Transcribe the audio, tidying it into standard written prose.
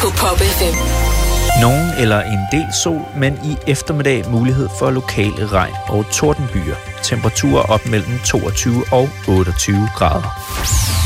på Pop FM. Nogen eller en del sol, men i eftermiddag mulighed for lokale regn- og tordenbyer. Temperaturer op mellem 22 og 28 grader.